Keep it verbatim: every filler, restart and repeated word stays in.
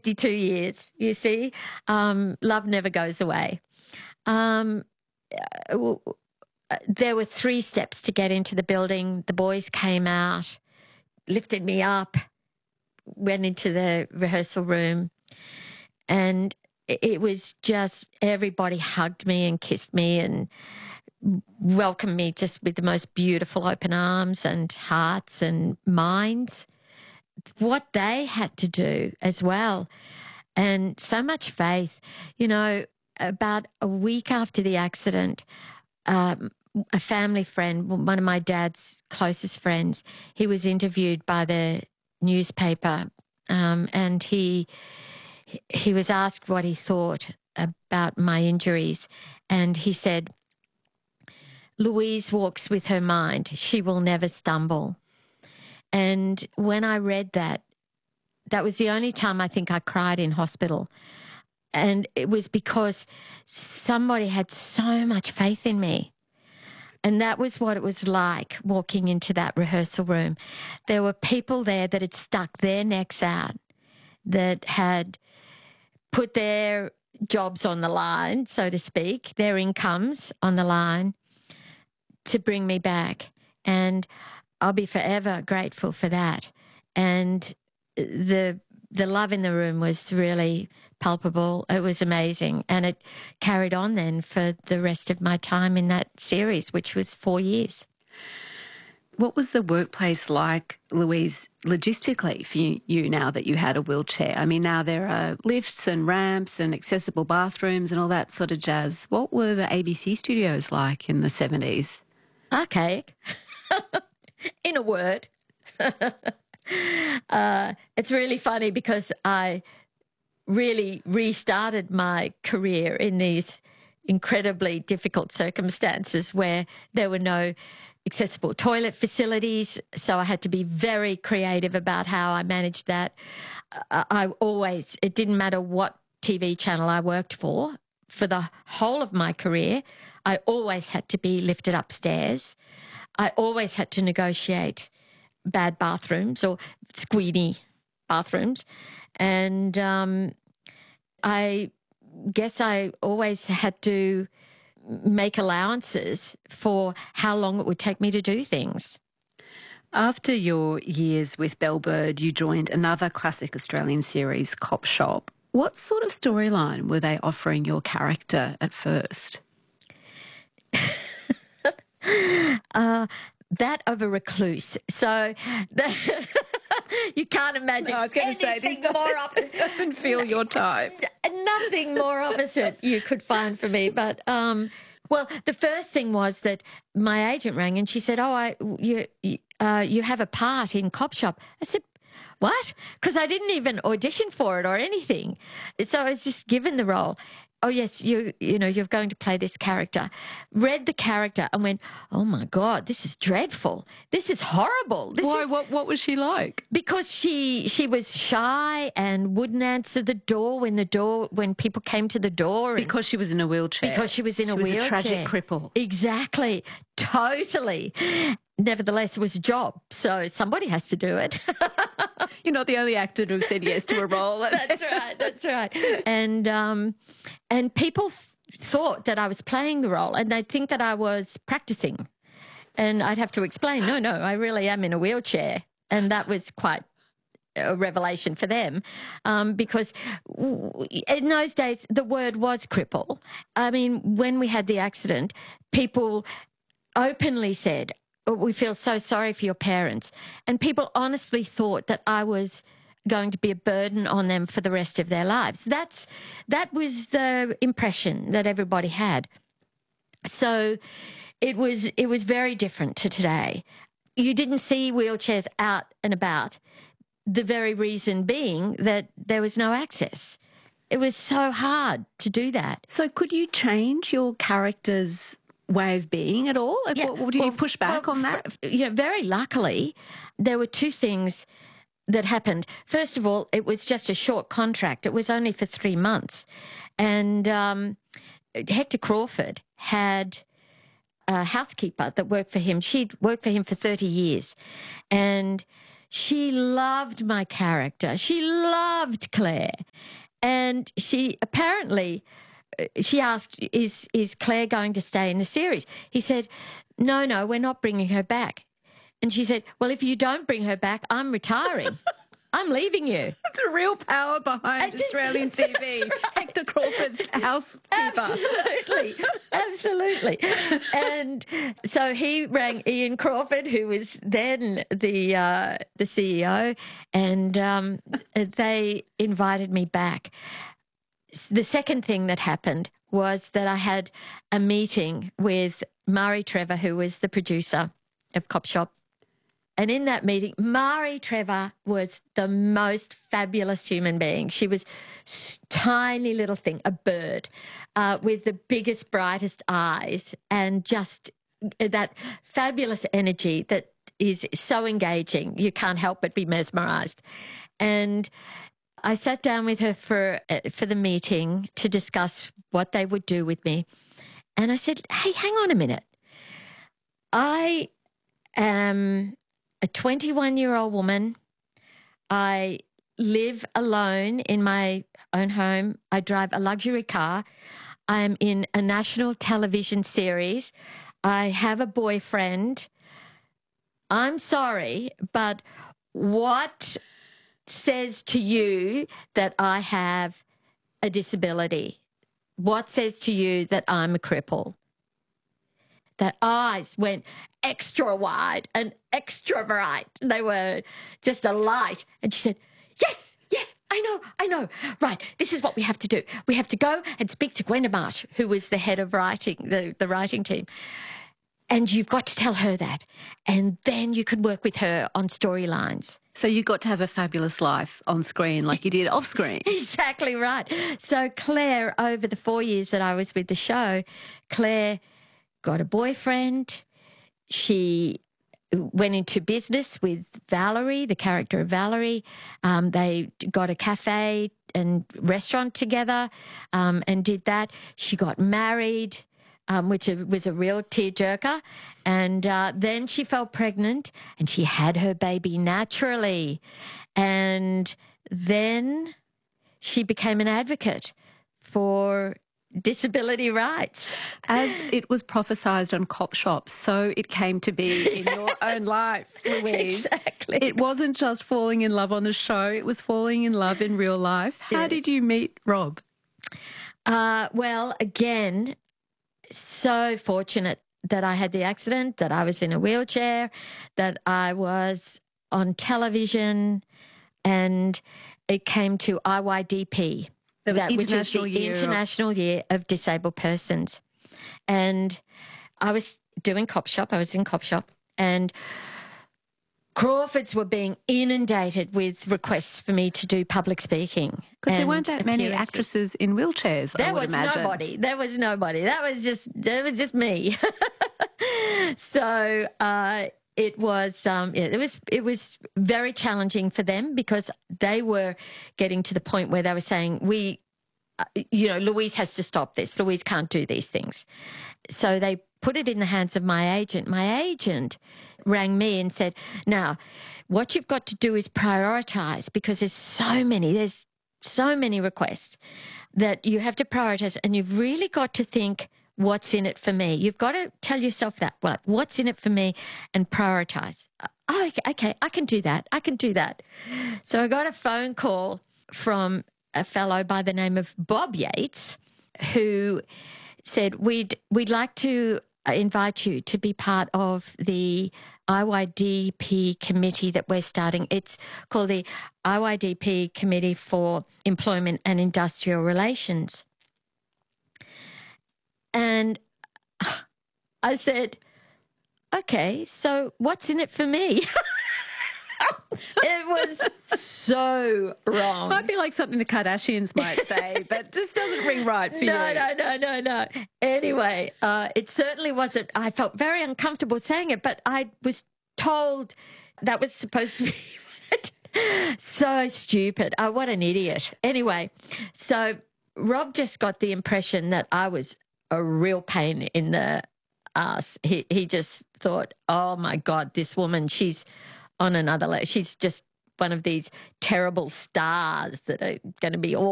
fifty-two years, you see. Um, love never goes away. Um, uh, there were three steps to get into the building. The boys came out, lifted me up, went into the rehearsal room, and it was just everybody hugged me and kissed me and welcomed me just with the most beautiful open arms and hearts and minds. What they had to do as well, and so much faith. You know, about a week after the accident, um, a family friend, one of my dad's closest friends, he was interviewed by the newspaper, um, and he he was asked what he thought about my injuries, and he said, "Louise walks with her mind. She will never stumble." And when I read that, that was the only time I think I cried in hospital. And it was because somebody had so much faith in me. And that was what it was like walking into that rehearsal room. There were people there that had stuck their necks out, that had put their jobs on the line, so to speak, their incomes on the line to bring me back. And I'll be forever grateful for that. And the the love in the room was really palpable. It was amazing. And it carried on then for the rest of my time in that series, which was four years. What was the workplace like, Louise, logistically for you, you now that you had a wheelchair? I mean, now there are lifts and ramps and accessible bathrooms and all that sort of jazz. What were the A B C studios like in the seventies? Archaic. In a word. uh, it's really funny because I really restarted my career in these incredibly difficult circumstances where there were no accessible toilet facilities, so I had to be very creative about how I managed that. Uh, I always, it didn't matter what T V channel I worked for, for the whole of my career, I always had to be lifted upstairs. I always had to negotiate bad bathrooms or squeamy bathrooms. And um, I guess I always had to make allowances for how long it would take me to do things. After your years with Belle Bird, you joined another classic Australian series, Cop Shop. What sort of storyline were they offering your character at first? uh, that of a recluse. So the, you can't imagine no, I was going to say, this more opposite. This doesn't feel your type. Nothing more opposite you could find for me. But, um, well, the first thing was that my agent rang and she said, oh, I, you, uh, you have a part in Cop Shop. I said, what? Because I didn't even audition for it or anything. So I was just given the role. Oh, yes, you you know, you're going to play this character. Read the character and went, oh, my God, this is dreadful. This is horrible. This Why? Is... What, what was she like? Because she she was shy and wouldn't answer the door when the door when people came to the door. Because she was in a wheelchair. Because she was in she a was wheelchair. a tragic cripple. Exactly. Totally. Nevertheless, it was a job, so somebody has to do it. You're not the only actor who said yes to a role. That's right, that's right. And um, and people th- thought that I was playing the role, and they'd think that I was practicing. And I'd have to explain, no, no, I really am in a wheelchair. And that was quite a revelation for them, um, because in those days, the word was cripple. I mean, when we had the accident, people openly said, oh, we feel so sorry for your parents. And people honestly thought that I was going to be a burden on them for the rest of their lives. That's that was the impression that everybody had. So it was it was very different to today. You didn't see wheelchairs out and about, the very reason being that there was no access. It was so hard to do that. So could you change your character's way of being at all? Like, yeah. what, do you well, push back well, on that? For, you know, very luckily, there were two things that happened. First of all, it was just a short contract. It was only for three months. And um, Hector Crawford had a housekeeper that worked for him. She'd worked for him for thirty years. And she loved my character. She loved Claire. And she apparently, she asked, is, is Claire going to stay in the series? He said, no, no, we're not bringing her back. And she said, well, if you don't bring her back, I'm retiring. I'm leaving you. The real power behind Australian T V. Right. Hector Crawford's housekeeper. Absolutely. Absolutely. And so he rang Ian Crawford, who was then the uh, the C E O, and um, they invited me back. The second thing that happened was that I had a meeting with Mari Trevor, who was the producer of Cop Shop. And in that meeting, Mari Trevor was the most fabulous human being. She was a tiny little thing, a bird, uh, with the biggest, brightest eyes, and just that fabulous energy that is so engaging. You can't help but be mesmerised. And I sat down with her for uh, for the meeting to discuss what they would do with me. And I said, hey, hang on a minute. I am a twenty-one-year-old woman. I live alone in my own home. I drive a luxury car. I'm in a national television series. I have a boyfriend. I'm sorry, but what says to you that I have a disability? What says to you that I'm a cripple? The eyes went extra wide and extra bright. They were just a light. And she said, yes, yes, I know, I know. Right, this is what we have to do. We have to go and speak to Gwenda Marsh, who was the head of writing, the, the writing team. And you've got to tell her that. And then you could work with her on storylines. So you got to have a fabulous life on screen like you did off screen. Exactly right. So Claire, over the four years that I was with the show, Claire got a boyfriend. She went into business with Valerie, the character of Valerie. Um, they got a cafe and restaurant together um, and did that. She got married, um, which was a real tearjerker. And uh, then she fell pregnant and she had her baby naturally. And then she became an advocate for disability rights. As it was prophesied on Cop Shop, so it came to be in your yes, own life, Louise. Exactly. It wasn't just falling in love on the show, it was falling in love in real life. How yes. did you meet Rob? Uh, well, again, so fortunate that I had the accident, that I was in a wheelchair, that I was on television, and it came to I Y D P. That, which is the year International of... Year of Disabled Persons. And I was doing Cop Shop. I was in Cop Shop. And Crawfords were being inundated with requests for me to do public speaking. Because there weren't that many actresses in wheelchairs, there I would was imagine. nobody. There was nobody. That was just, that was just me. so... Uh, It was um, it was it was very challenging for them because they were getting to the point where they were saying, we, uh, you know, Louise has to stop this. Louise can't do these things. So they put it in the hands of my agent. My agent rang me and said, now, what you've got to do is prioritise because there's so many, there's so many requests that you have to prioritise, and you've really got to think, what's in it for me? You've got to tell yourself that, well, what's in it for me, and prioritise. Oh, okay, I can do that. I can do that. So I got a phone call from a fellow by the name of Bob Yates, who said, we'd, we'd like to invite you to be part of the I Y D P committee that we're starting. It's called the I Y D P Committee for Employment and Industrial Relations. And I said, okay, so what's in it for me? It was so wrong. Might be like something the Kardashians might say, but just doesn't ring right for no, you. No, no, no, no. Anyway, uh, it certainly wasn't. I felt very uncomfortable saying it, but I was told that was supposed to be so stupid. Oh, what an idiot. Anyway, so Rob just got the impression that I was a real pain in the ass. He he just thought, oh my God, this woman, she's on another level. She's just one of these terrible stars that are going to be all